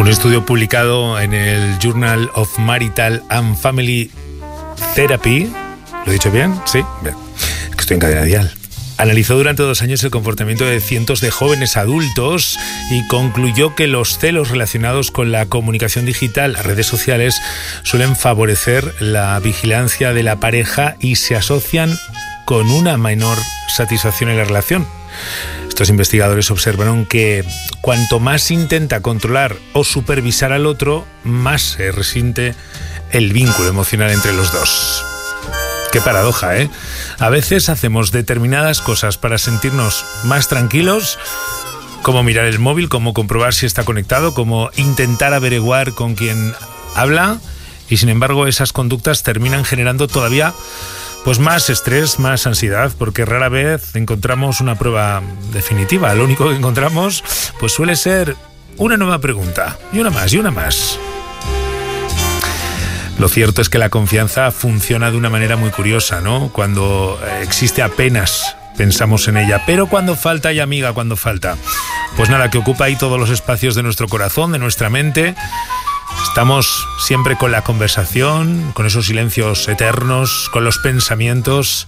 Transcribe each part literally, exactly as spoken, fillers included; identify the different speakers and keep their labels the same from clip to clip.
Speaker 1: Un estudio publicado en el Journal of Marital and Family Therapy, ¿lo he dicho bien? Sí, bien, es que estoy en cadena dial. Analizó durante dos años el comportamiento de cientos de jóvenes adultos y concluyó que los celos relacionados con la comunicación digital, las redes sociales, suelen favorecer la vigilancia de la pareja y se asocian con una menor satisfacción en la relación. Estos investigadores observaron que cuanto más intenta controlar o supervisar al otro, más se resiente el vínculo emocional entre los dos. Qué paradoja, ¿eh? A veces hacemos determinadas cosas para sentirnos más tranquilos, como mirar el móvil, como comprobar si está conectado, como intentar averiguar con quién habla, y sin embargo esas conductas terminan generando todavía pues más estrés, más ansiedad, porque rara vez encontramos una prueba definitiva. Lo único que encontramos pues suele ser una nueva pregunta, y una más, y una más. Lo cierto es que la confianza funciona de una manera muy curiosa, ¿no? Cuando existe apenas pensamos en ella, pero cuando falta, y amiga, cuando falta, pues nada, que ocupa ahí todos los espacios de nuestro corazón, de nuestra mente. Estamos siempre con la conversación, con esos silencios eternos, con los pensamientos.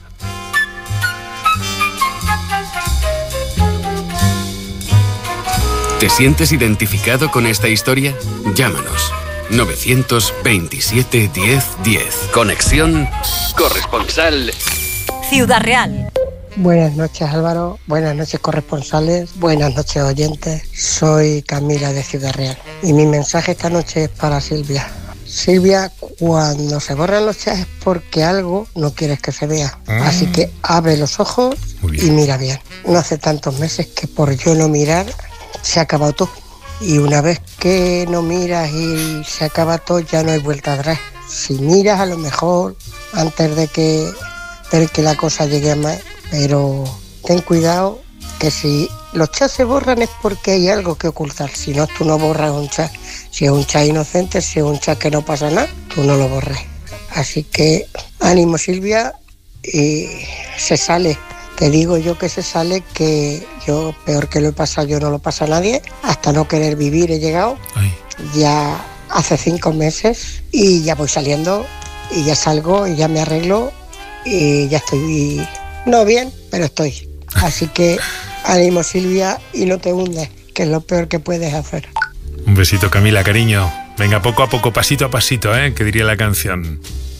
Speaker 2: ¿Te sientes identificado con esta historia? Llámanos. novecientos veintisiete diez diez. Conexión corresponsal
Speaker 3: Ciudad Real.
Speaker 4: Buenas noches, Álvaro. Buenas noches, corresponsales. Buenas noches, oyentes. Soy Camila de Ciudad Real. Y mi mensaje esta noche es para Silvia. Silvia, cuando se borran los chats es porque algo no quieres que se vea. Ah. Así que abre los ojos y mira bien. No hace tantos meses que por yo no mirar se ha acabado todo. Y una vez que no miras y se acaba todo, ya no hay vuelta atrás. Si miras, a lo mejor antes de que, de que la cosa llegue a más, pero ten cuidado que si los chats se borran es porque hay algo que ocultar. Si no, tú no borras un chat. Si es un chat inocente, si es un chat que no pasa nada, tú no lo borres. Así que ánimo, Silvia, y se sale. Te digo yo que se sale, que yo, peor que lo he pasado, yo no lo pasa a nadie. Hasta no querer vivir he llegado. Ay. Ya hace cinco meses y ya voy saliendo y ya salgo y ya me arreglo y ya estoy, no bien, pero estoy. Así que ánimo, Silvia, y no te hundes, que es lo peor que puedes hacer.
Speaker 1: Un besito, Camila, cariño. Venga, poco a poco, pasito a pasito, ¿eh? Que diría la canción.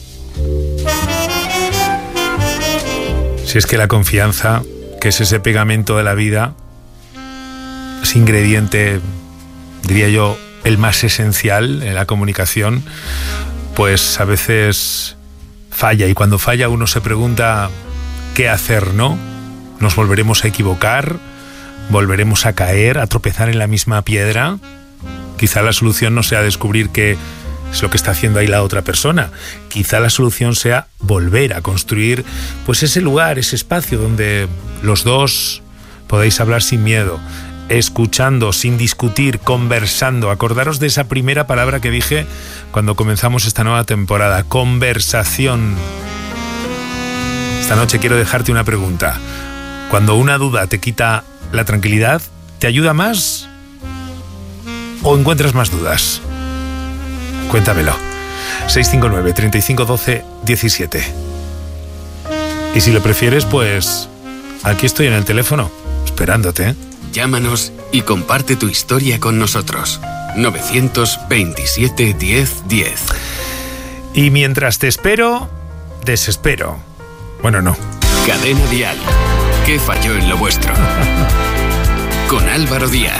Speaker 1: Si es que la confianza, que es ese pegamento de la vida, ese ingrediente, diría yo, el más esencial en la comunicación, pues a veces falla. Y cuando falla uno se pregunta qué hacer, ¿no? ¿Nos volveremos a equivocar? ¿Volveremos a caer, a tropezar en la misma piedra? Quizá la solución no sea descubrir qué es lo que está haciendo ahí la otra persona. Quizá la solución sea volver a construir pues ese lugar, ese espacio donde los dos podáis hablar sin miedo, escuchando, sin discutir, conversando. Acordaros de esa primera palabra que dije cuando comenzamos esta nueva temporada, conversación. Esta noche quiero dejarte una pregunta. Cuando una duda te quita la tranquilidad, ¿te ayuda más o encuentras más dudas? Cuéntamelo. seis cinco nueve, treinta y cinco, doce, diecisiete. Y si lo prefieres, pues aquí estoy en el teléfono, esperándote, ¿eh?
Speaker 2: Llámanos y comparte tu historia con nosotros. novecientos veintisiete diez diez.
Speaker 1: Y mientras te espero, desespero. Bueno, no.
Speaker 2: Cadena Dial. ¿Qué falló en lo vuestro? Con Álvaro Díaz.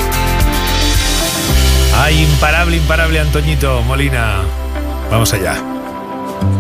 Speaker 1: Ay, imparable, imparable, Antoñito Molina. Vamos allá.